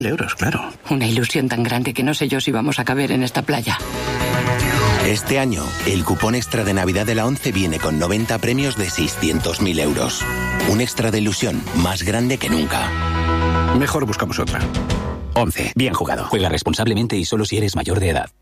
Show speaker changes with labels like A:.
A: euros, claro.
B: Una ilusión tan grande que no sé yo si vamos a caber en esta playa.
C: Este año, el cupón extra de Navidad de la ONCE viene con 90 premios de 600.000 euros. Un extra de ilusión más grande que nunca.
A: Mejor buscamos otra.
D: 11. Bien jugado. Juega responsablemente y solo si eres mayor de edad.